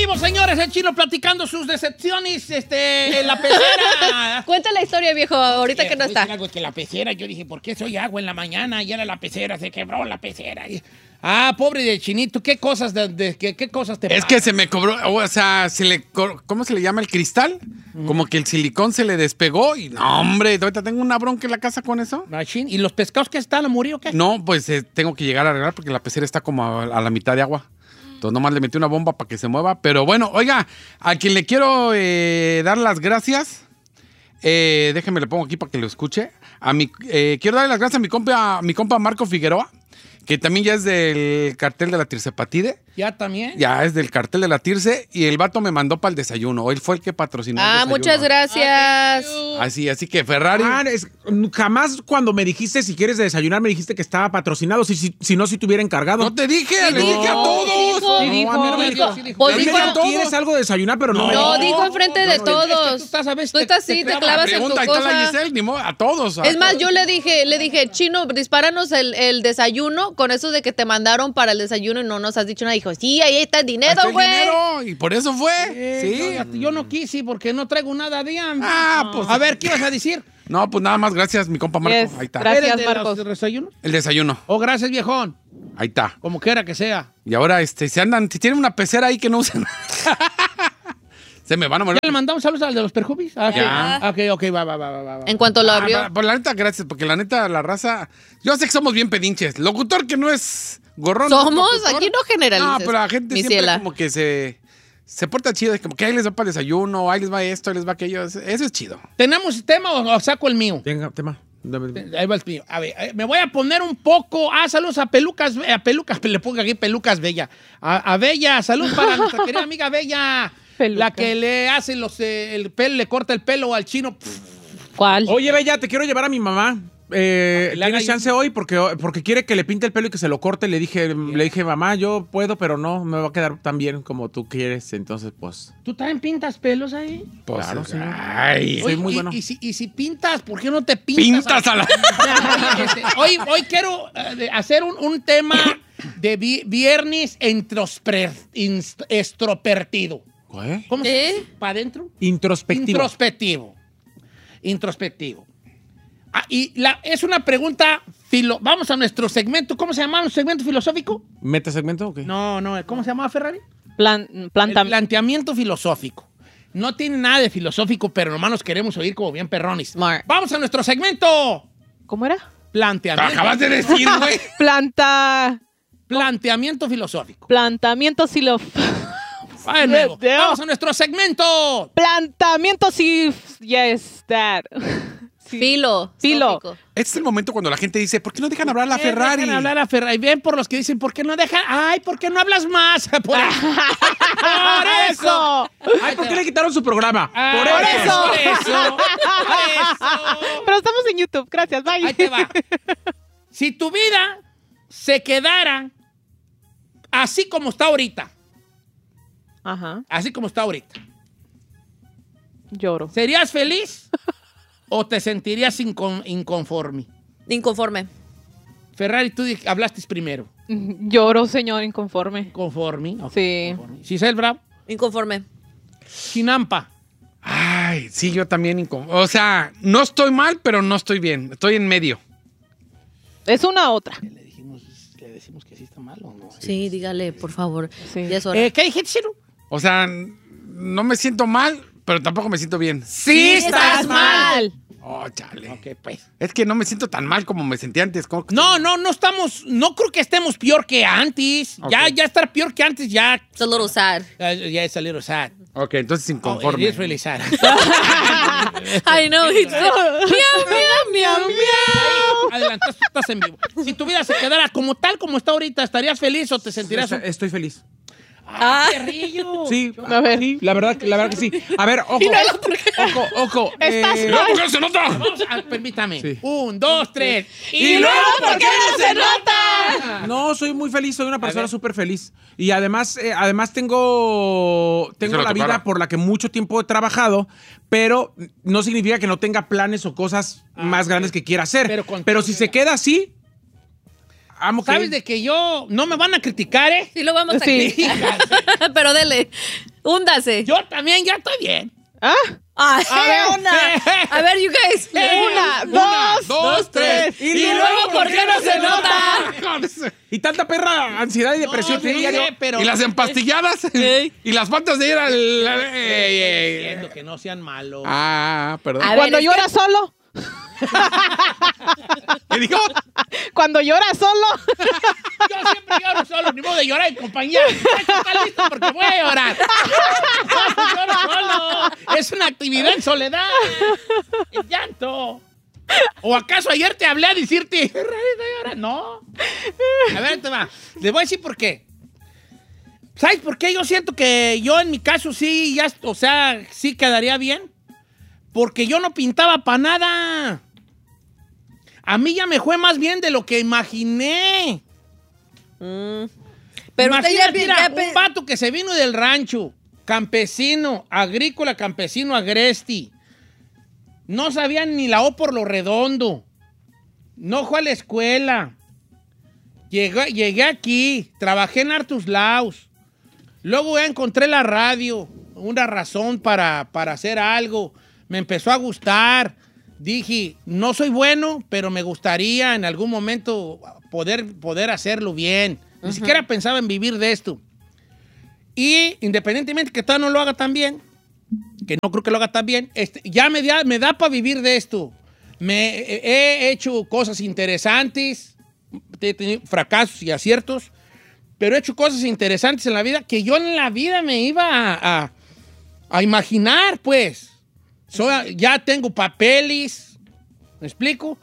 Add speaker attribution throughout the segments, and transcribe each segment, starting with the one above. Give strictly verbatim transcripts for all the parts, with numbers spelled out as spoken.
Speaker 1: vivo, señores, el Chino platicando sus decepciones este, en la pecera.
Speaker 2: Cuenta la historia, viejo, ahorita
Speaker 1: eh,
Speaker 2: que no está.
Speaker 1: Algo que la pecera, yo dije, ¿por qué soy agua en la mañana? Y era la pecera, se quebró la pecera. Y, ah, pobre de Chinito, ¿qué cosas, de, de, qué, qué cosas te
Speaker 3: Es
Speaker 1: pasan?
Speaker 3: que se me cobró, o sea, se le, ¿cómo se le llama el cristal? Mm. Como que el silicón se le despegó y no, hombre, ahorita tengo una bronca en la casa con eso.
Speaker 1: Machín. ¿Y los pescados que están, murió o qué?
Speaker 3: No, pues eh, tengo que llegar a arreglar porque la pecera está como a, a la mitad de agua. Entonces nomás le metí una bomba para que se mueva. Pero bueno, oiga, a quien le quiero eh, dar las gracias, eh, déjeme le pongo aquí para que lo escuche. A mi, eh, quiero darle las gracias a mi compa, a mi compa Marco Figueroa, que también ya es del cartel de la Tirsepatide.
Speaker 1: ¿Ya también?
Speaker 3: Ya es del cartel de la Tirse y el vato me mandó para el desayuno. Él fue el que patrocinó el
Speaker 2: Ah,
Speaker 3: desayuno.
Speaker 2: muchas gracias.
Speaker 3: Así, así que Ferrari.
Speaker 4: Ah, es- jamás cuando me dijiste si quieres desayunar me dijiste que estaba patrocinado, si, si, si no, si te hubiera encargado.
Speaker 3: No te dije,
Speaker 2: Sí
Speaker 3: le
Speaker 2: dijo,
Speaker 3: dije a
Speaker 2: sí
Speaker 3: todos.
Speaker 2: dijo.
Speaker 4: Sí dijo.
Speaker 2: No, a mí no me dijo.
Speaker 1: Sí dijo.
Speaker 2: Pues
Speaker 4: A mí
Speaker 2: dijo-
Speaker 4: me dijo, ¿quieres algo de desayunar? Pero no, me
Speaker 2: No,
Speaker 4: dijo.
Speaker 2: dijo enfrente de
Speaker 1: Es que
Speaker 2: todos.
Speaker 1: tú estás, ¿sabes?
Speaker 2: Tú estás así, te clavas en tu
Speaker 3: Pregunta, ahí está la
Speaker 2: cosa.
Speaker 3: Giselle, ni modo, a todos.
Speaker 2: Es más, yo le dije, le dije, Chino, dispáranos el, el desayuno con eso de que te mandaron para el desayuno y no nos has dicho nada. Dijo, sí, ahí está el
Speaker 3: Ahí
Speaker 2: dinero,
Speaker 3: está el
Speaker 2: güey.
Speaker 3: dinero, y por eso fue.
Speaker 1: Eh,
Speaker 3: sí.
Speaker 1: yo, yo no quise porque no traigo nada de hambre.
Speaker 3: Ah, pues.
Speaker 1: A ver, ¿qué ibas a decir?
Speaker 3: No, pues nada más, gracias, mi compa Marco.
Speaker 2: Yes,
Speaker 3: Ahí está.
Speaker 2: gracias.
Speaker 1: ¿Eres de
Speaker 2: Marcos.
Speaker 1: los desayunos?
Speaker 3: El desayuno.
Speaker 1: Oh, gracias, viejón.
Speaker 3: Ahí está.
Speaker 1: Como quiera que sea.
Speaker 3: Y ahora, este, se andan, si tienen una pecera ahí que no usen. Se me van a morir.
Speaker 1: ¿Ya le mandamos saludos al de los perjubis? Ah, ok.
Speaker 3: Ya.
Speaker 1: Ok, ok, va, va, va, va, va.
Speaker 2: En cuanto lo
Speaker 3: Ah,
Speaker 2: abrió.
Speaker 3: pa- por la neta, gracias, porque la neta, la raza. Yo sé que somos bien pedinches. Locutor que no es gorrón.
Speaker 2: Somos,
Speaker 3: locutor.
Speaker 2: aquí no generalices.
Speaker 3: No, pero la gente
Speaker 2: mi
Speaker 3: siempre
Speaker 2: ciela.
Speaker 3: como que se. Se porta chido, es como que ahí les va para el desayuno, ahí les va esto, ahí les va aquello. Eso es chido.
Speaker 1: ¿Tenemos tema o, o saco el mío?
Speaker 4: Venga, tema. Dame-
Speaker 1: Ahí va el mío. A ver, eh, me voy a poner un poco. Ah, saludos a Pelucas, a Pelucas, le pongo aquí Pelucas Bella. A, a Bella, salud para nuestra querida amiga Bella.
Speaker 2: Pelucas.
Speaker 1: La que le hace los, eh, el pelo, le corta el pelo al chino. Pff,
Speaker 2: ¿Cuál?
Speaker 4: Oye, Bella, te quiero llevar a mi mamá. Eh,
Speaker 1: que le haga
Speaker 4: ¿Tienes chance hoy? Porque, porque quiere que le pinte el pelo y que se lo corte. Le dije, le dije, mamá, yo puedo, pero no, me va a quedar tan bien como tú quieres. Entonces, pues,
Speaker 1: ¿Tú también pintas pelos ahí?
Speaker 3: Pues,
Speaker 4: Claro, señor.
Speaker 3: Ay.
Speaker 4: Soy
Speaker 1: Oye,
Speaker 4: muy
Speaker 1: y,
Speaker 4: bueno.
Speaker 1: Y si, y si pintas, ¿por qué no te pintas?
Speaker 3: Pintas a la.
Speaker 1: Oye, este, hoy, hoy quiero eh, de- hacer un, un tema de vi- viernes introspre- inst- extrovertido.
Speaker 4: ¿qué?
Speaker 1: ¿Cómo
Speaker 2: ¿Eh?
Speaker 1: se ¿Para adentro?
Speaker 4: Introspectivo.
Speaker 1: Introspectivo. Introspectivo. Ah, y la, es una pregunta. Filo, vamos a nuestro segmento. ¿Cómo se llama nuestro segmento filosófico?
Speaker 4: ¿Meta segmento o qué?
Speaker 1: No, no. ¿Cómo se llamaba, Ferrari?
Speaker 2: Plan, planta.
Speaker 1: El planteamiento filosófico. No tiene nada de filosófico, pero nomás nos queremos oír como bien perrones.
Speaker 2: Smart.
Speaker 1: Vamos a nuestro segmento.
Speaker 2: ¿Cómo era?
Speaker 1: Planteamiento.
Speaker 3: Acabas de decir, güey.
Speaker 2: Planta.
Speaker 1: Planteamiento filosófico.
Speaker 2: Plantamiento silo.
Speaker 1: Va de nuevo.
Speaker 2: Video.
Speaker 1: Vamos a nuestro segmento.
Speaker 2: Plantamiento sí. Yes, that. Sí. Filo. Filo.
Speaker 3: Este es el momento cuando la gente dice, ¿por qué no dejan hablar a la
Speaker 1: Eh,
Speaker 3: Ferrari?
Speaker 1: dejan hablar a Ferrari. Ven por los que dicen, ¿por qué no dejan? Ay, ¿por qué no hablas más? Por eso. Por eso.
Speaker 4: Ay, ¿por qué le quitaron su programa?
Speaker 1: Ah,
Speaker 4: por eso.
Speaker 1: Por eso. Por eso.
Speaker 2: Pero estamos en YouTube. Gracias. Bye.
Speaker 1: Ahí te va. Si tu vida se quedara así como está ahorita,
Speaker 2: Ajá.
Speaker 1: así como está ahorita,
Speaker 2: Lloro.
Speaker 1: ¿serías feliz o te sentirías incon- inconforme?
Speaker 2: Inconforme.
Speaker 1: Ferrari, tú di- hablaste primero.
Speaker 2: Lloro, señor, inconforme.
Speaker 1: Conforme. ok,
Speaker 2: Sí.
Speaker 1: conforme. Giselle Bravo.
Speaker 2: Inconforme.
Speaker 1: Chinampa.
Speaker 3: Ay, sí, yo también. incom- O sea, no estoy mal, pero no estoy bien. Estoy en medio.
Speaker 2: Es una otra.
Speaker 1: Le dijimos, le decimos que sí está mal o no.
Speaker 2: Sí, dígale, por favor. Sí. Ya es hora.
Speaker 1: Eh, ¿Qué dijiste, Chino?
Speaker 3: O sea, no me siento mal, pero tampoco me siento bien.
Speaker 1: Sí estás mal.
Speaker 3: Oh, chale.
Speaker 1: Ok, pues.
Speaker 3: Es que no me siento tan mal como me sentía antes. ¿Cómo que-
Speaker 1: No, no, no estamos, no creo que estemos peor que antes.
Speaker 3: Ok.
Speaker 1: Ya, ya estar peor que antes, ya,
Speaker 2: It's a little sad.
Speaker 1: ya, ya es a little sad.
Speaker 3: Ok, entonces
Speaker 1: Oh,
Speaker 3: inconforme.
Speaker 1: it is really sad.
Speaker 2: I know, it's so... Miau, miau, miau, miau.
Speaker 1: Adelante, estás- estás en vivo. Si tu vida se quedara como tal como está ahorita, ¿estarías feliz o te sentirías un...
Speaker 4: Estoy, estoy feliz.
Speaker 1: ¡Ah, perrillo!
Speaker 4: Sí,
Speaker 2: A ver.
Speaker 4: sí, la verdad, la verdad que sí. A ver, ojo, ojo, ojo.
Speaker 2: Estás
Speaker 4: eh,
Speaker 2: mal.
Speaker 3: ¿Por qué se nota?
Speaker 1: Vamos a- permítame.
Speaker 4: Sí.
Speaker 1: Un, dos, tres.
Speaker 4: ¿Y luego por qué no se
Speaker 1: nota?
Speaker 4: No, soy muy feliz, soy una persona
Speaker 1: ver.
Speaker 4: súper feliz. Y además, eh, además tengo, tengo
Speaker 3: Eso lo
Speaker 4: la vida
Speaker 3: tocara.
Speaker 4: por la que mucho tiempo he trabajado, pero no significa que no tenga planes o cosas más grandes que quiera hacer.
Speaker 1: Pero
Speaker 4: Pero,
Speaker 1: con-
Speaker 4: si se queda así, amo que...
Speaker 1: ¿Sabes de que yo no me van a criticar, eh?
Speaker 2: Sí lo vamos a Sí. criticar. Pero dele. Húndase.
Speaker 1: Yo también ya estoy bien.
Speaker 5: ¿Ah?
Speaker 2: Ah,
Speaker 5: A ver, una.
Speaker 2: A ver, you guys.
Speaker 5: Una,
Speaker 1: Una,
Speaker 5: dos,
Speaker 3: dos, tres.
Speaker 5: Y, luego, ¿por qué no se nota?
Speaker 4: Y tanta perra ansiedad y depresión
Speaker 1: No,
Speaker 4: tiene
Speaker 1: sí,
Speaker 4: diario.
Speaker 1: pero...
Speaker 3: Y las empastilladas.
Speaker 2: Ey.
Speaker 3: Y las faltas de ir al... Ey, ey.
Speaker 1: Entiendo que no sean malos.
Speaker 3: Ah, perdón.
Speaker 2: A ver,
Speaker 5: Cuando
Speaker 2: es que-
Speaker 5: llora solo.
Speaker 3: ¿Qué dijo?
Speaker 5: Cuando llora solo.
Speaker 1: Yo siempre lloro solo, ni modo de llorar en compañía. Está listo porque voy a llorar. No, lloro solo. Es una actividad en soledad. El llanto. ¿O acaso ayer te hablé a decirte, llora? No. A ver, te va. Les voy a decir por qué. ¿Sabes por qué yo siento que yo en mi caso sí, ya, o sea, sí quedaría bien? Porque yo no pintaba para nada. A mí ya me fue más bien de lo que imaginé.
Speaker 2: Mm. Pero usted ya,
Speaker 1: Imagínate, mira,
Speaker 2: ya pe-
Speaker 1: un vato que se vino del rancho, campesino, agrícola, campesino, agresti. No sabía ni la O por lo redondo. No fue a la escuela. Llegué, llegué aquí, trabajé en Artus Laus. Luego ya encontré la radio, una razón para, para hacer algo. Me empezó a gustar. Dije, no soy bueno, pero me gustaría en algún momento poder, poder hacerlo bien. Ni siquiera pensaba en vivir de esto. Y independientemente que todavía no lo haga tan bien, que no creo que lo haga tan bien, este, ya me da, me da para vivir de esto. Me, he hecho cosas interesantes, he tenido fracasos y aciertos, pero he hecho cosas interesantes en la vida que yo en la vida me iba a, a, a imaginar, pues. So, ya tengo papeles, ¿me explico?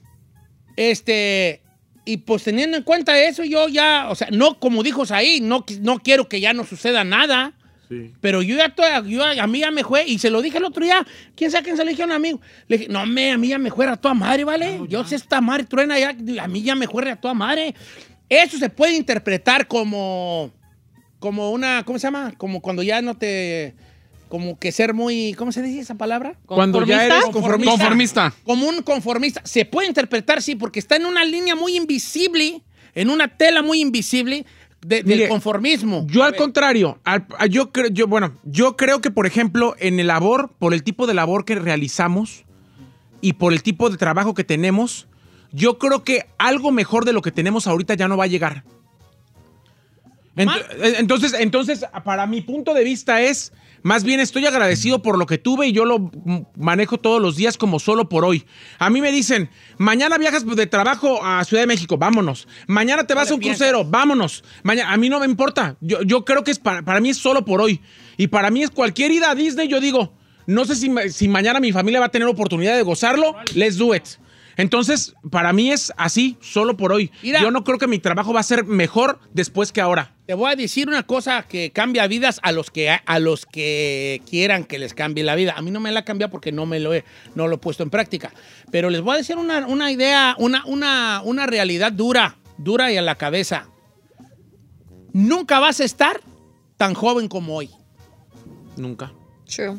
Speaker 1: Este, y pues teniendo en cuenta eso, yo ya, o sea, no, como dijo ahí, no, no quiero que ya no suceda nada,
Speaker 4: Sí.
Speaker 1: pero yo ya estoy, yo, a mí ya me fue, y se lo dije el otro día, ¿quién sabe quién se lo dije a un amigo? Le dije, no, me, a mí ya me fue a toda madre, ¿vale? No, yo sé esta madre truena ya, a mí ya me fue a toda madre. Eso se puede interpretar como, como una, ¿cómo se llama? Como cuando ya no te... Como que ser muy... ¿Cómo se dice esa palabra?
Speaker 4: Cuando ya eres
Speaker 1: Conformista.
Speaker 3: Conformista.
Speaker 1: Como un conformista. Se puede interpretar, sí, porque está en una línea muy invisible, en una tela muy invisible de- del
Speaker 4: Mire,
Speaker 1: conformismo.
Speaker 4: Yo
Speaker 1: A
Speaker 4: al
Speaker 1: ver.
Speaker 4: contrario, al- a- yo creo, yo, bueno, yo creo que, por ejemplo, en el labor, por el tipo de labor que realizamos y por el tipo de trabajo que tenemos, yo creo que algo mejor de lo que tenemos ahorita ya no va a llegar. Ent-
Speaker 1: Ma-
Speaker 4: entonces, entonces, para mi punto de vista es, más bien estoy agradecido por lo que tuve y yo lo mm, manejo todos los días como solo por hoy. A mí me dicen, mañana viajas de trabajo a Ciudad de México, vámonos. Mañana te vas a un
Speaker 1: piensas.
Speaker 4: crucero, vámonos. Mañana, a mí no me importa. Yo, yo creo que es para, para mí es solo por hoy. Y para mí es cualquier ida a Disney, yo digo, no sé si, ma- si mañana mi familia va a tener oportunidad de gozarlo, let's do it. Entonces, para mí es así, solo por hoy.
Speaker 1: Mira.
Speaker 4: Yo no creo que mi trabajo va a ser mejor después que ahora.
Speaker 1: Te voy a decir una cosa que cambia vidas a los que, a los que quieran que les cambie la vida. A mí no me la cambia porque no, me lo, he, no lo he puesto en práctica. Pero les voy a decir una, una idea, una, una, una realidad dura, dura y a la cabeza. Nunca vas a estar tan joven como hoy.
Speaker 4: Nunca.
Speaker 2: True.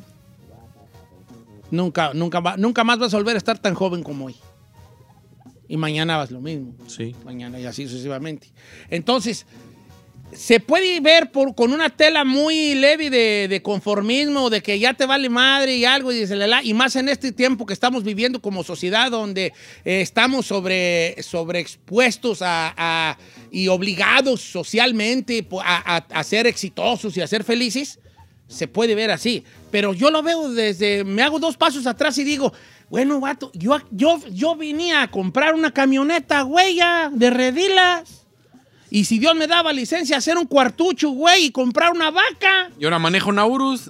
Speaker 1: Nunca, nunca, va- nunca más vas a volver a estar tan joven como hoy. Y mañana vas lo mismo.
Speaker 4: Sí.
Speaker 1: Mañana y así sucesivamente. Entonces, se puede ver por, con una tela muy leve de, de conformismo, de que ya te vale madre y algo, y, dice, la, la, y más en este tiempo que estamos viviendo como sociedad, donde eh, estamos sobre, sobreexpuestos a, a, y obligados socialmente a, a, a ser exitosos y a ser felices. Se puede ver así, pero yo lo veo desde, me hago dos pasos atrás y digo, bueno, vato, yo, yo, yo venía a comprar una camioneta, güey, ya, de redilas. Y si Dios me daba licencia a hacer un cuartucho, güey, y comprar una vaca.
Speaker 3: Y ahora manejo un Aurus.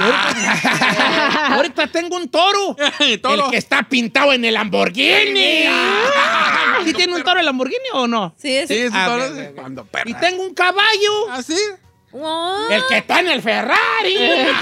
Speaker 1: Ahorita tengo un toro.
Speaker 3: Toro.
Speaker 1: El que está pintado en el Lamborghini. ¿Sí tiene un toro el Lamborghini o no?
Speaker 2: Sí, es.
Speaker 3: Sí, es
Speaker 1: Ah,
Speaker 3: toro.
Speaker 1: ok, ok, ok.
Speaker 3: Cuando perra.
Speaker 1: Y tengo un caballo.
Speaker 3: ¿Ah, sí?
Speaker 2: Oh.
Speaker 1: El que está en el Ferrari.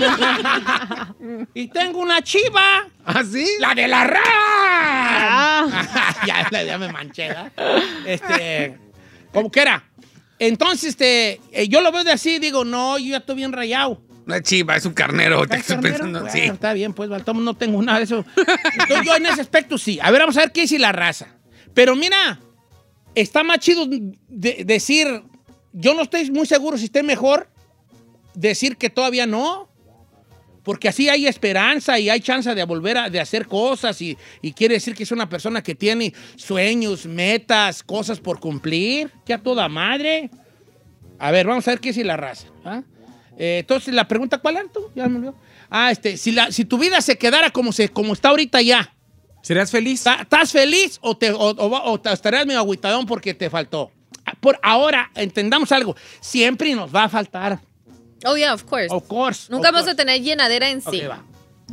Speaker 1: Y tengo una chiva.
Speaker 3: ¿Ah, sí?
Speaker 1: ¡La de la RAM!
Speaker 5: Ah.
Speaker 1: ya, ya me manché, ¿verdad? Este, ¿cómo que era? Entonces, este, eh, yo lo veo de así, digo, no, yo ya estoy bien rayado.
Speaker 3: No es chiva, es un carnero. Te
Speaker 1: ¿Ay,
Speaker 3: estoy
Speaker 1: carnero?
Speaker 3: pensando.
Speaker 1: Bueno,
Speaker 3: Sí.
Speaker 1: está bien, pues, Baltón, no tengo nada de eso. Entonces, yo en ese aspecto sí. A ver, vamos a ver qué dice la raza. Pero mira, está más chido de- decir, yo no estoy muy seguro si esté mejor, decir que todavía no. Porque así hay esperanza y hay chance de volver a de hacer cosas y, y quiere decir que es una persona que tiene sueños, metas, cosas por cumplir. Que a toda madre. A ver, vamos a ver qué dice la raza. ¿Ah? Eh, entonces, la pregunta, ¿cuál era tú? Ya me olvidó. Ah, este, si, la, si tu vida se quedara como, se, como está ahorita ya,
Speaker 4: ¿Serías feliz?
Speaker 1: ¿estás feliz o, te, o, o, o te estarías medio agüitadón porque te faltó? Por ahora, entendamos algo. Siempre nos va a faltar.
Speaker 2: Oh, yeah, of course.
Speaker 1: Of course.
Speaker 2: Nunca
Speaker 1: of
Speaker 2: vamos
Speaker 1: course.
Speaker 2: a tener llenadera en sí.
Speaker 1: Ok, va.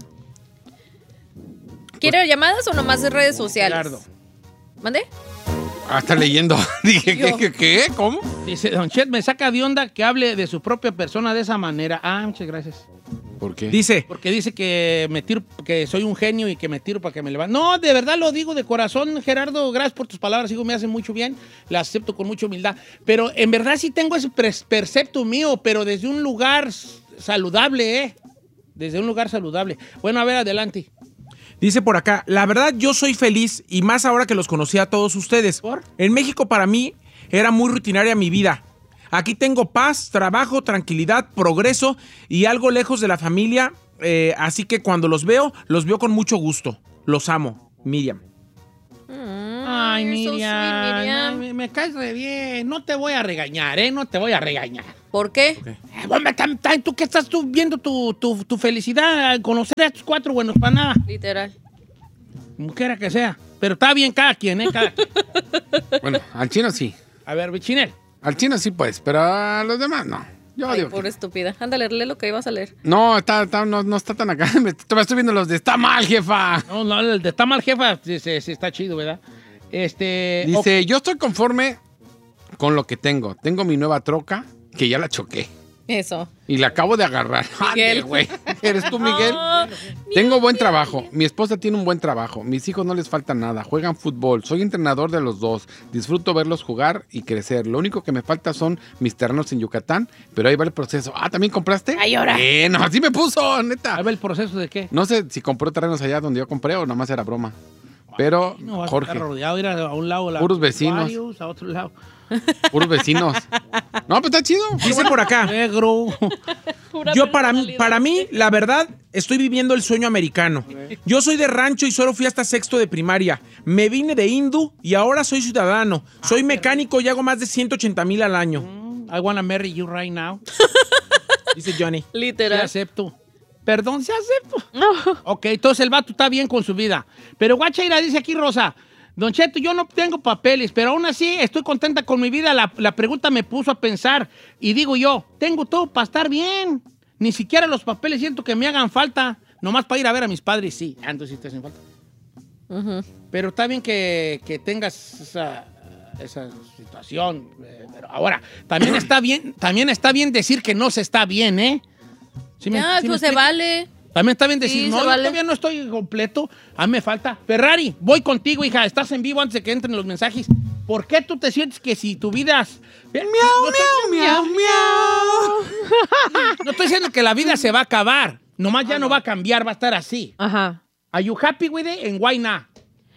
Speaker 2: ¿Quiere llamadas o nomás de redes sociales?
Speaker 1: Gerardo.
Speaker 2: ¿Mande?
Speaker 3: Ah, está leyendo. Dije, ¿qué,
Speaker 2: Yo.
Speaker 3: qué, qué? ¿Cómo?
Speaker 1: Dice, Don Chet, me saca de onda que hable de su propia persona de esa manera. Ah, muchas gracias.
Speaker 3: ¿Por qué?
Speaker 4: Dice,
Speaker 1: Porque dice que me tiro, que soy un genio y que me tiro para que me levante. No, de verdad lo digo de corazón, Gerardo. Gracias por tus palabras, hijo, me hacen mucho bien. Las acepto con mucha humildad. Pero en verdad sí tengo ese pres- percepto mío, pero desde un lugar s- saludable, ¿eh? Desde un lugar saludable. Bueno, a ver, adelante.
Speaker 4: dice por acá, la verdad yo soy feliz y más ahora que los conocí a todos ustedes.
Speaker 1: ¿Por?
Speaker 4: En México para mí era muy rutinaria mi vida. Aquí tengo paz, trabajo, tranquilidad, progreso y algo lejos de la familia. eh, así que cuando los veo, los veo con mucho gusto. Los amo. Miriam.
Speaker 1: Ay,
Speaker 2: you're so
Speaker 1: Miriam,
Speaker 2: sweet, Miriam.
Speaker 1: ay, me, me caes re bien. No te voy a regañar, ¿eh? No te voy a regañar.
Speaker 2: ¿Por qué?
Speaker 1: Eh, bueno, tam- tam- ¿Tú qué estás tú viendo tu, tu, tu felicidad al conocer a estos cuatro buenos para nada?
Speaker 2: Literal.
Speaker 1: Como quiera que sea. Pero está bien cada quien, ¿eh? Cada quien.
Speaker 3: Bueno, al chino sí.
Speaker 1: A ver, Bichinel.
Speaker 3: Al chino sí, pues, pero a los demás no. Yo
Speaker 2: Ay,
Speaker 3: digo que-
Speaker 2: pobre estúpida. Ándale, lee lo que ibas a leer.
Speaker 3: No, está, está- no, no está tan acá. Me estoy estoy viendo los de está mal, jefa.
Speaker 1: No, no, el de está mal, jefa, sí, sí, sí, está chido, ¿verdad? Este.
Speaker 3: Dice, yo estoy conforme con lo que tengo. Tengo mi nueva troca, que ya la choqué.
Speaker 2: Eso.
Speaker 3: Y la acabo de agarrar.
Speaker 2: Miguel.
Speaker 3: Ande, güey. ¿Eres tú, Miguel?
Speaker 2: Ah,
Speaker 3: Tengo buen trabajo. Mi esposa tiene un buen trabajo. Mis hijos no les falta nada. Juegan fútbol. Soy entrenador de los dos. Disfruto verlos jugar y crecer. Lo único que me falta son mis terrenos en Yucatán, pero ahí va el proceso. Ah, ¿también compraste?
Speaker 2: Ay, ahora.
Speaker 3: Eh, no, así me puso,
Speaker 1: A
Speaker 3: neta.
Speaker 1: ver el proceso de qué.
Speaker 3: No sé si compró terrenos allá donde yo compré o nomás era broma. Pero,
Speaker 1: No, vas a
Speaker 3: Jorge,
Speaker 1: estar rodeado, ir a, a un lado. la-
Speaker 3: Puros vecinos.
Speaker 1: Aquarius, a otro lado.
Speaker 3: puros vecinos. No, pues está chido.
Speaker 4: Dice por acá,
Speaker 1: Negro.
Speaker 4: yo para mí, para mí, la verdad, estoy viviendo el sueño americano. Yo soy de rancho y solo fui hasta sexto de primaria. Me vine de hindú y ahora soy ciudadano. Soy mecánico y hago más de ciento ochenta mil al año.
Speaker 1: I wanna marry you right now.
Speaker 4: Dice Johnny.
Speaker 1: Sí
Speaker 2: Literal.
Speaker 1: acepto. Perdón, sí acepto. Ok, entonces el vato está bien con su vida. Pero guachaira, dice aquí Rosa, Don Cheto, yo no tengo papeles, pero aún así estoy contenta con mi vida. La, la pregunta me puso a pensar y digo yo, tengo todo para estar bien. Ni siquiera los papeles siento que me hagan falta. Nomás para ir a ver a mis padres, sí. Ah, entonces sí te hacen falta.
Speaker 2: Ujú.
Speaker 1: Pero está bien que, que tengas esa, esa situación. eh, Pero ahora, también está bien, también está bien decir que no se está bien, ¿eh? ¿Sí me-
Speaker 2: Ya,
Speaker 1: sí me
Speaker 2: pues se
Speaker 1: explico?
Speaker 2: vale.
Speaker 1: También está bien decir,
Speaker 2: Sí,
Speaker 1: no,
Speaker 2: se
Speaker 1: yo
Speaker 2: vale.
Speaker 1: todavía no estoy completo, a mí me falta. Ferrari, voy contigo, hija, estás en vivo antes de que entren los mensajes. ¿Por qué tú te sientes que si tu vida... es- Miau, miau, miau, miau. No estoy diciendo que la vida se va a acabar, nomás ya no va a cambiar, va a estar así.
Speaker 5: Ajá.
Speaker 1: Are you happy with it? And why not?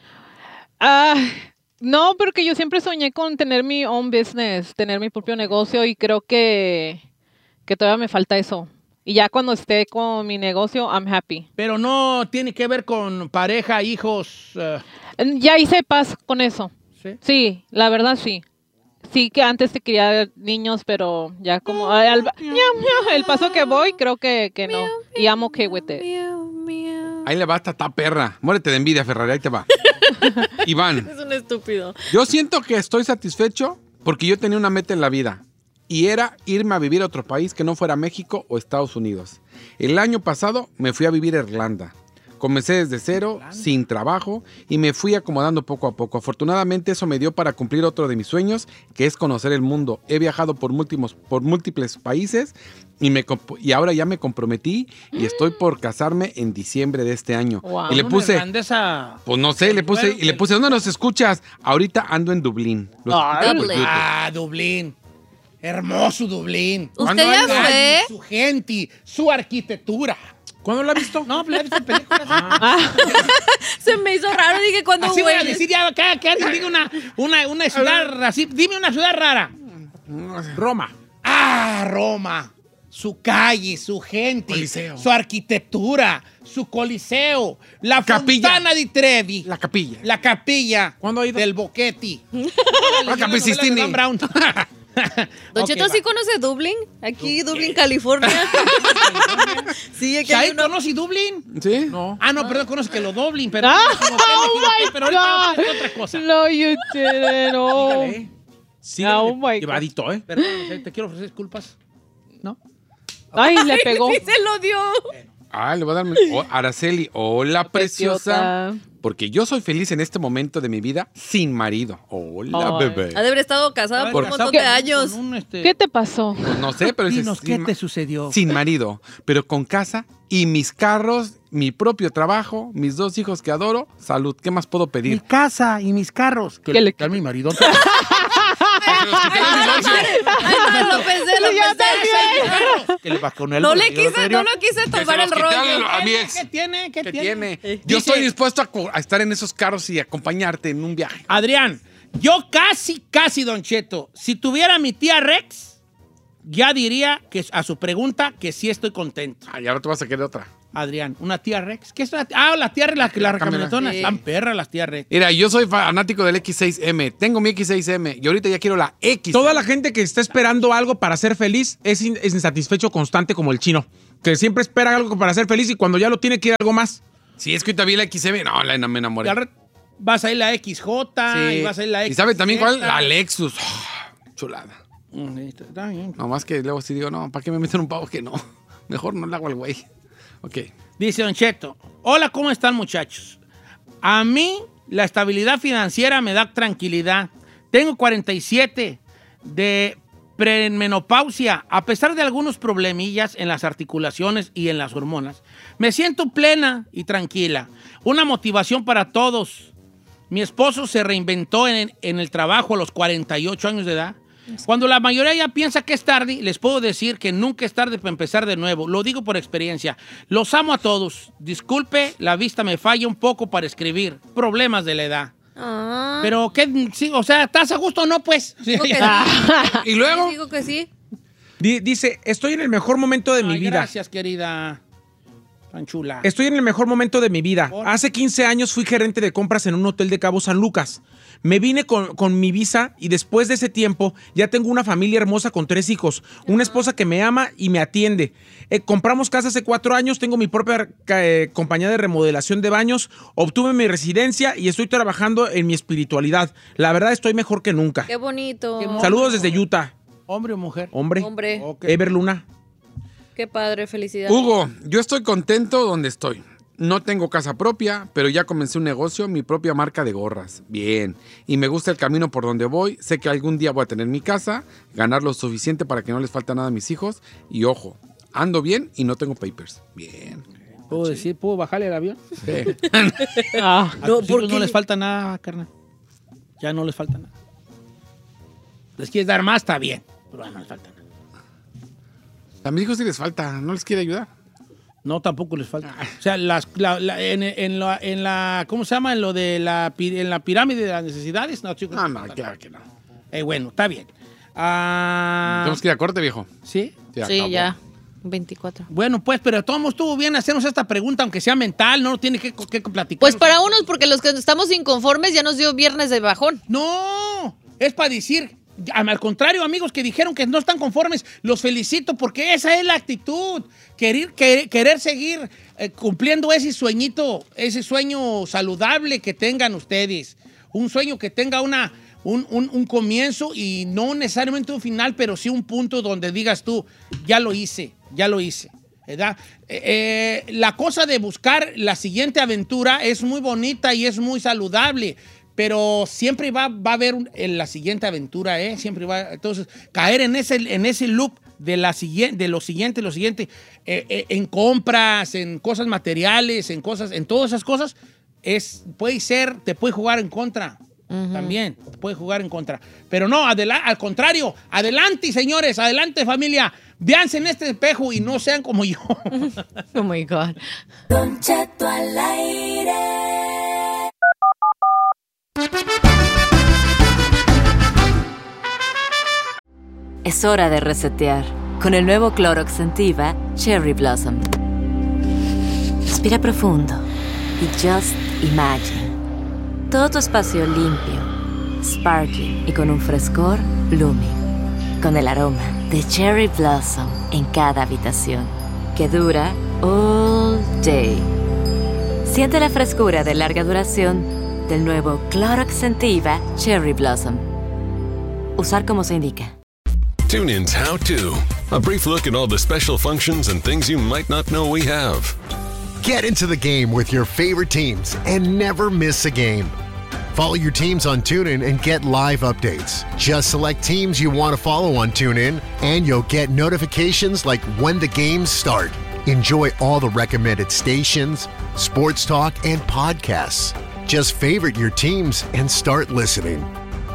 Speaker 5: Ah, no, porque yo siempre soñé con tener mi own business, tener mi propio negocio y creo que, que todavía me falta eso. Y ya cuando esté con mi negocio, I'm happy.
Speaker 1: Pero no tiene que ver con pareja, hijos... eh,
Speaker 5: Ya hice paz con eso.
Speaker 1: ¿sí?
Speaker 5: Sí, la verdad sí. Sí que antes te quería niños, pero ya como ay, al- miau, miau, el paso que voy, creo que, que no. Y I'm okay with it.
Speaker 2: Miau, miau.
Speaker 3: Ahí le va hasta ta perra. Muérete de envidia, Ferrari, ahí te va. Iván,
Speaker 2: Es un estúpido.
Speaker 3: yo siento que estoy satisfecho porque yo tenía una meta en la vida y era irme a vivir a otro país que no fuera México o Estados Unidos. El año pasado me fui a vivir a Irlanda. Comencé desde cero, sin trabajo, y me fui acomodando poco a poco. Afortunadamente eso me dio para cumplir otro de mis sueños, que es conocer el mundo. He viajado por múltiples, por múltiples países y, me, comp- y ahora ya me comprometí y estoy por casarme en diciembre de este año.
Speaker 5: Wow.
Speaker 3: Y le
Speaker 1: Una
Speaker 3: puse...
Speaker 1: irlandesa-
Speaker 3: Pues no sé, le puse, y le puse, ¿dónde nos escuchas? Ahorita ando en Dublín. Los
Speaker 5: Ay,
Speaker 3: escucho por
Speaker 2: Dublín.
Speaker 3: YouTube.
Speaker 1: Ah, Dublín. Hermoso Dublín.
Speaker 2: ¿Usted ya
Speaker 3: anda?
Speaker 2: fue?
Speaker 1: Su gente, su arquitectura.
Speaker 4: ¿Cuándo la ha visto?
Speaker 1: No, pues la he visto en películas.
Speaker 2: Se me hizo raro. Dije, cuando
Speaker 1: Así voy a
Speaker 2: huele.
Speaker 1: decir ya, que, que alguien diga una, una, una ciudad así. Dime una ciudad rara.
Speaker 4: Roma.
Speaker 1: Ah, Roma. su calle, su gente,
Speaker 3: Coliseo.
Speaker 1: su arquitectura, su coliseo, la
Speaker 3: Capilla.
Speaker 1: Fontana di Trevi,
Speaker 3: La capilla.
Speaker 1: la capilla
Speaker 4: ¿Cuándo ha ido?
Speaker 1: del Boquetti.
Speaker 3: La Capilla Sistine.
Speaker 1: Dan Brown.
Speaker 2: Don
Speaker 1: Ok,
Speaker 2: Cheto,
Speaker 1: va.
Speaker 2: ¿sí conoce Dublín? Aquí, Dublín, California. Sí, aquí hay
Speaker 1: ¿Sabes?
Speaker 2: uno.
Speaker 1: ¿Conoces Dublín?
Speaker 3: ¿Sí?
Speaker 4: No.
Speaker 1: Ah, no, perdón, conoces que lo Dublin, pero...
Speaker 5: Ah,
Speaker 1: como que
Speaker 5: oh
Speaker 1: imagínate,
Speaker 5: my
Speaker 1: pero ahorita
Speaker 5: God.
Speaker 1: es otra cosa.
Speaker 5: No, you didn't. Oh.
Speaker 4: Dígale. Sígale,
Speaker 5: Oh, my God.
Speaker 4: llevadito, ¿eh?
Speaker 1: Perdón, te quiero ofrecer disculpas. ¿No?
Speaker 5: Ay, le pegó.
Speaker 2: Sí, se lo dio.
Speaker 3: Ah, le voy a dar... mi- oh, Araceli, hola, preciosa.
Speaker 5: Preciota.
Speaker 3: Porque yo soy feliz en este momento de mi vida sin marido. Hola,
Speaker 5: Ay.
Speaker 3: bebé.
Speaker 2: Ha de haber estado casada por un
Speaker 1: Casado
Speaker 2: montón de
Speaker 1: con-
Speaker 2: años.
Speaker 1: con un, este,
Speaker 5: ¿Qué te pasó?
Speaker 3: Pues no sé, pero
Speaker 1: Dinos,
Speaker 3: ese-
Speaker 1: ¿qué
Speaker 3: sin,
Speaker 1: te sucedió?
Speaker 3: sin marido, pero con casa y mis carros, mi propio trabajo, mis dos hijos que adoro. Salud, ¿qué más puedo
Speaker 1: Mi
Speaker 3: pedir?
Speaker 1: casa y mis carros. Que
Speaker 5: ¿Qué le-
Speaker 1: le mi marido.
Speaker 2: Ay, no, lo pensé, lo pensé.
Speaker 1: Que le va con él.
Speaker 2: No
Speaker 1: porque
Speaker 2: le
Speaker 1: yo,
Speaker 2: quise,
Speaker 1: serio.
Speaker 2: no lo quise
Speaker 3: Que
Speaker 2: tomar
Speaker 3: se
Speaker 2: el
Speaker 3: los quité
Speaker 2: rollo.
Speaker 3: a mi ex.
Speaker 1: ¿Qué tiene? ¿Qué,
Speaker 3: ¿Qué
Speaker 1: tiene?
Speaker 3: tiene? Yo
Speaker 1: Dice-
Speaker 3: estoy dispuesto a, co- a estar en esos carros y acompañarte en un viaje.
Speaker 1: Adrián, yo casi, casi, Don Cheto, si tuviera mi tía Rex, ya diría que a su pregunta que sí estoy contento.
Speaker 3: Ay, ahora tú vas a querer otra.
Speaker 1: Adrián, ¿una tía Rex? ¿Qué es una tía? Ah, la tía Rex, la, la camionetona.
Speaker 2: Sí.
Speaker 1: Están perras las tías Rex.
Speaker 3: Mira, yo soy fanático del equis seis eme. Tengo mi equis seis eme y ahorita ya quiero la X.
Speaker 4: Toda la gente que está esperando algo para ser feliz es, in- es insatisfecho constante como el chino. Que siempre espera algo para ser feliz y cuando ya lo tiene quiere algo más.
Speaker 3: Si es que ahorita vi la equis eme, no, la, no me
Speaker 1: Y
Speaker 3: enamoré.
Speaker 1: al rato vas a ir la X J
Speaker 3: Sí.
Speaker 1: y vas a ir la X.
Speaker 3: ¿Y sabe también cuál? La Lexus. Oh, chulada.
Speaker 1: Mm, está bien.
Speaker 3: Nomás que luego sí digo, no, ¿para qué me meten un pavo que no? Mejor no le hago al güey. Ok.
Speaker 1: Dice Don Cheto, hola, ¿cómo están, muchachos? A mí la estabilidad financiera me da tranquilidad. Tengo cuarenta y siete de premenopausia. A pesar de algunos problemillas en las articulaciones y en las hormonas, me siento plena y tranquila. Una motivación para todos. Mi esposo se reinventó en, en el trabajo a los cuarenta y ocho años de edad. Cuando la mayoría ya piensa que es tarde, les puedo decir que nunca es tarde para empezar de nuevo. Lo digo por experiencia. Los amo a todos. Disculpe, la vista me falla un poco para escribir. Problemas de la edad.
Speaker 2: Ah,
Speaker 1: Pero, ¿qué? Sí, o sea, ¿estás a gusto o no, pues?
Speaker 2: digo que sí.
Speaker 3: Y luego,
Speaker 2: Digo que sí.
Speaker 4: Di- dice, estoy en el mejor momento de mi
Speaker 1: Ay,
Speaker 4: vida.
Speaker 1: gracias, querida. Tan chula.
Speaker 4: Estoy en el mejor momento de mi vida.
Speaker 1: ¿Por?
Speaker 4: Hace quince años fui gerente de compras en un hotel de Cabo San Lucas. Me vine con, con mi visa y después de ese tiempo ya tengo una familia hermosa con tres hijos, una esposa que me ama y me atiende. Eh, compramos casa hace cuatro años, tengo mi propia eh, compañía de remodelación de baños, obtuve mi residencia y estoy trabajando en mi espiritualidad. La verdad estoy mejor que nunca.
Speaker 2: Qué bonito.
Speaker 1: Qué mo-
Speaker 4: Saludos desde Utah.
Speaker 1: ¿Hombre o mujer?
Speaker 4: Hombre.
Speaker 2: Hombre,
Speaker 1: Ok.
Speaker 4: Ever Luna.
Speaker 2: qué padre, felicidad.
Speaker 3: Hugo, yo estoy contento donde estoy. No tengo casa propia, pero ya comencé un negocio, mi propia marca de gorras. Bien. Y me gusta el camino por donde voy. Sé que algún día voy a tener mi casa, ganar lo suficiente para que no les falte nada a mis hijos. Y ojo, ando bien y no tengo papers. Bien.
Speaker 1: ¿Puedo decir, puedo bajarle el avión?
Speaker 3: Sí.
Speaker 5: Ah,
Speaker 1: A
Speaker 2: No,
Speaker 1: tus hijos
Speaker 2: ¿por qué?
Speaker 1: no les falta nada, carnal. Ya no les falta nada. Les quieres dar más, está bien. Pero ya no les falta nada.
Speaker 3: A mis hijos sí les falta, no les quiere ayudar.
Speaker 1: No, tampoco les falta. O sea, las, la, la- en, en la, en la, ¿cómo se llama? En lo de la, pi- en la pirámide de las necesidades. No, chicos.
Speaker 3: No, no, claro que no.
Speaker 1: Eh, bueno, está bien. Ah,
Speaker 3: Tenemos que ir a corte, viejo.
Speaker 1: ¿sí?
Speaker 2: Sí,
Speaker 3: acabó.
Speaker 2: ya. veinticuatro.
Speaker 1: Bueno, pues, pero de todos modos estuvo bien hacernos esta pregunta, aunque sea mental, no tiene que, que platicar.
Speaker 2: Pues para unos, porque los que estamos inconformes ya nos dio viernes de bajón.
Speaker 1: No, es para decir, al contrario, amigos que dijeron que no están conformes, los felicito porque esa es la actitud. Querer, querer, querer seguir eh, cumpliendo ese sueñito, ese sueño saludable que tengan ustedes. Un sueño que tenga una, un, un, un comienzo y no necesariamente un final, pero sí un punto donde digas tú, ya lo hice, ya lo hice. ¿Verdad? Eh, eh, la cosa de buscar la siguiente aventura es muy bonita y es muy saludable. Pero siempre va, va a haber un- en la siguiente aventura, ¿eh? Siempre va. Entonces, caer en ese, en ese loop de, la siguiente, de lo siguiente, lo siguiente, eh, eh, en compras, en cosas materiales, en cosas, en todas esas cosas, es, puede ser, te puede jugar en contra. También, te puede jugar en contra. Pero no, adela- al contrario, adelante, señores, adelante, familia. Véanse en este espejo y no sean como yo.
Speaker 2: Oh my God.
Speaker 6: Don Cheto al aire.
Speaker 7: Es hora de resetear. con el nuevo Clorox Scentiva Cherry Blossom. Respira profundo y just imagine. Todo tu espacio limpio, sparkling y con un frescor blooming. Con el aroma de Cherry Blossom en cada habitación, que dura all day. Siente la frescura de larga duración del nuevo Clorox Scentiva Cherry Blossom. Usar como se indica.
Speaker 8: TuneIn's How To. A brief look at all the special functions and things you might not know we have.
Speaker 9: Get into the game with your favorite teams and never miss a game. Follow your teams on TuneIn and get live updates. Just select teams you want to follow on TuneIn, and you'll get notifications like when the games start. Enjoy all the recommended stations, sports talk, and podcasts. Just favorite your teams and start listening.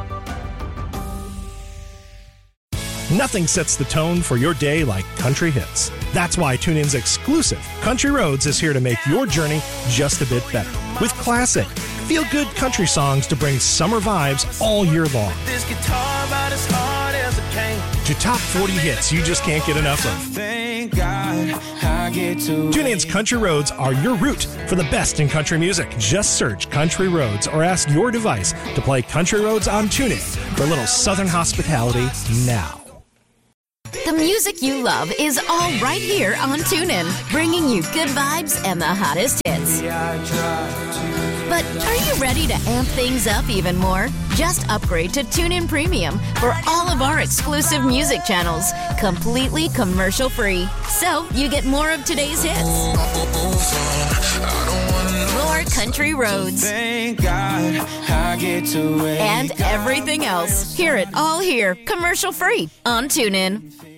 Speaker 10: Nothing sets the tone for your day like country hits. That's why TuneIn's exclusive Country Roads is here to make your journey just a bit better. With classic, feel-good country songs to bring summer vibes all year long. This guitar about as hard as it came. To top forty hits you just can't get enough of. Thank God I get to TuneIn's Country Roads are your route for the best in country music. Just search Country Roads or ask your device to play Country Roads on TuneIn for a little southern hospitality now.
Speaker 11: The music you love is all right here on TuneIn, bringing you good vibes and the hottest hits. But are you ready to amp things up even more? Just upgrade to TuneIn Premium for all of our exclusive music channels, completely commercial-free. So you get more of today's hits. More country roads. Thank God I get to and everything else. Hear it all here, commercial-free on TuneIn.